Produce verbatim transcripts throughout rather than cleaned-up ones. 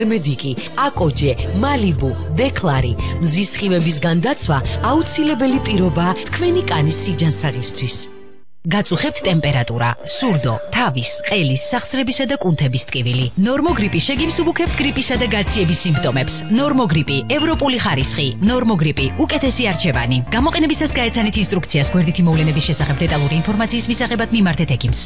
მედიკი, აკოჯე, მალიბუ, დეკლარი, მზის ხივებისგან დაცვა აუცილებელი პირობაა თქვენი კანის სიჯანსაღისთვის. გაწუხებთ ტემპერატურა, სურდო, თავის, ყელის, სახსრებისა და კუნთების ტკივილი. ნორმოგრიპი შეგიმსუბუქებთ გრიპისა და გაციების სიმპტომებს. ნორმოგრიპი, ევროპული ხარისხი, ნორმოგრიპი, უკეთესი არჩევანი. გამოყენებისას გაეცანით ინსტრუქციას გვერდითი მოვლენების შესახებ დეტალური ინფორმაციის მისაღებად მიმართეთ ექიმს.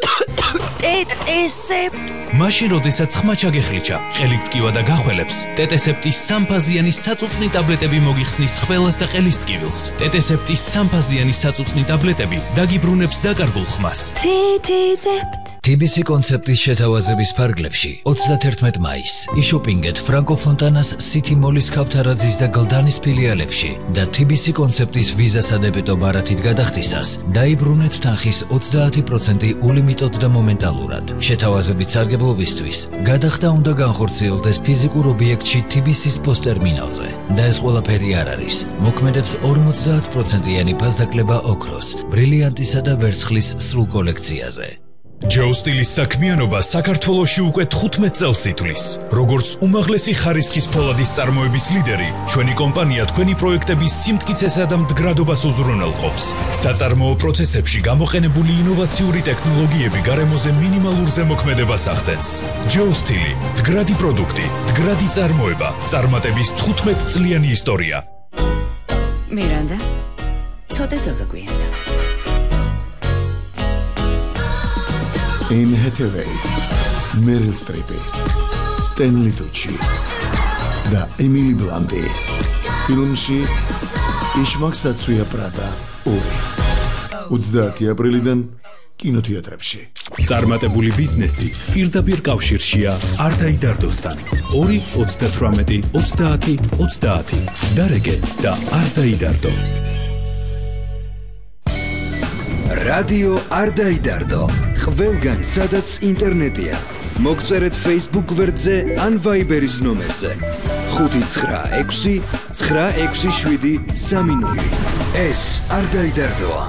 ტეტესეპტ მაშინ როდესაც ხმა ჩაგეხლიჩა, ყელი ტკივა და გახველებს, ტეტესეპტის სამფაზიანი საწუწნი ტაბლეტები მოგიხსნის ხველას და ყელის ტკივილს. ტეტესეპტის სამფაზიანი საწუწნი ტაბლეტები დაგიბრუნებს დაკარგულ ხმას. ტეტესეპტ T B C კონცეპტის შეთავაზების ფარგლებში ოცდათერთმეტ მაისს იშოპინგეთ ფრანკო ფონტანას City Mall-ის ქავთარაძის და გლდანის ფილიალებში და T B C კონცეპტის ვიზა სადებეტო ბარათით გადახდისას დაიბრუნეთ თანხის ოცდაათი პროცენტი ულიმიტოდ და მომენტალურად. შეთავაზებით სარგებლობისთვის გადახდა უნდა განხორციელდეს ფიზიკურ ობიექტში T B C-ის პოსტერმინალზე და ეს ყველაფერი არ არის. მოქმედებს ორმოცდაათ პროცენტიანი ფასდაკლება ოქროს, ბრილიანტისა და ვერცხლის სრულ კოლექციაზე. ჯოუ სტილის საქმიანობა საქართველოში უკვე თხუთმეტ წელს ითვლის. როგორც უმაღლესი ხარისხის ფოლადის წარმოების ლიდერი, ჩვენი კომპანია თქვენი პროექტების სიმტკიცესა და მდგრადობას უზრუნველყოფს. საწარმოო პროცესებში გამოყენებული ინოვაციური ტექნოლოგიები გარემოზე მინიმალურ ზემოქმედებას ახდენს. ჯოუ სტილი, მდგრადი პროდუქტი, მდგრადი წარმოება, წარმატების თხუთმეტ წლიანი ისტორია. მირანდა, ცოტა დაგაგვიანდა. Anne Hathaway, Meryl Streep, Stanley Tucci და Emily Blunt. ფილმში იშმაკსაცუია პრადა ორი. ოცდაათი აპრილიდან კინოთეატრებში. წარმატებული ბიზნესი პირდაპირ კავშირშია არდაიდარდოსთან. ორი ოცდათვრამეტი ოცდაათი ოცდაათი. დარეგე და არდაიდარდო. რადიო არდაიდარდო. ყველგან სადაც ინტერნეტია. მოგწერეთ Facebook გვერდზე ან Viber-ის ნომერზე. ხუთი ცხრა ექვსი ცხრა ექვსი შვიდი სამი ნული. ეს არდაიდარდოა.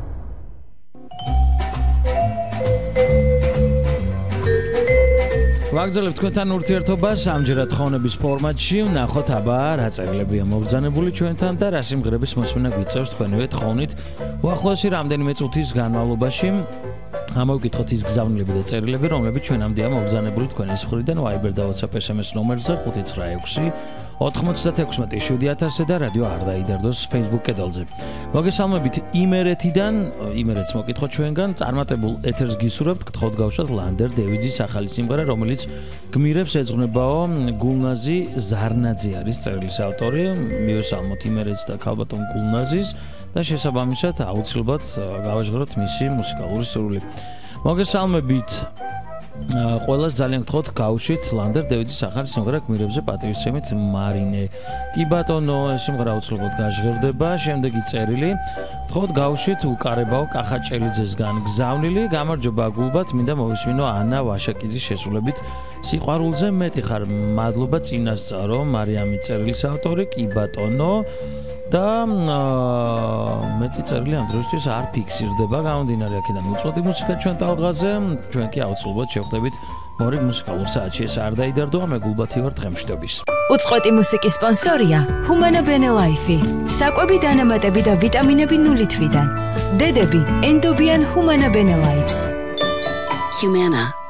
ვაგრძელებთ თქვენთან ურთიერთობას ამჯერად ხოვნების ფორმატში. ვნახოთ აბა რა წერილებია მობრძანებული ჩვენთან და რა სიმღერების მოსმენა გვიწევს თქვენივე თხოვნით უახლოესი რამდენიმე წუთის განმავლობაში. ამოვიკითხოთ ის გზავნილები და წერილები, რომლებიც ჩვენამდე ამოვბრძანებული თქვენის მხრიდან Viber და WhatsApp S M S ნომერზე ხუთი ცხრა ექვსი ოთხმოცდათექვსმეტი შვიდი ათასი და რადიო არდაიდარდოს Facebook კედელზე. მოგესალმებით იმერეთიდან, იმერეთს მოგკითხოთ ჩვენგან, წარმატებულ ეთერს გისურვებთ, გთხოვთ გავშვათ ლანდერ დევიძის ახალი სიმღერა, რომელიც გმირებს ეძღვნებაო. გულნაზი ზარნაძე არის წერილის ავტორი. მივესალმოთ იმერეთს და ქალბატონ გულნაზის და შესაბამისად აუცილებლად გავაჟღეროთ მისი მუსიკალური სურვილი. მოგესალმებით ყველას ძალიან გთხოვთ გავუშვით ლანდერ დევიძის ახალი სიმღერა გმირებზე პატივისცემით მარინე. კი ბატონო, ეს სიმღერა აუცილებლად გაჟღერდება. შემდეგი წერილი გთხოვთ გავუშვით უკარებაო კახაჭელიძესგან გზავნილი. გამარჯობა გულბათ, მინდა მოვისმინო ანა ვაშაკიძის შესრულებით სიყვარულზე მეტი ხარ. მადლობა წინასწარო მარიამი წერილის ავტორი. კი ბატონო და მეტი წერილი ამ დროისთვის არ ფიქსირდება. გამომდინარე აქედან უწოდი მუსიკა ჩვენ ტალღაზე. ჩვენ კი აუცილებლად შევხვდებით მორიგ მუსიკალურ საათში. ეს არდაიდარდოა, მე გულბათი ვარ, დღემშვიდობის. უწყვეტი მუსიკის სპონსორია Humana Bene Life. საკვები დანამატები და ვიტამინები ნული თვიდან. დედები ენდობიან Humana Bene Life. Humana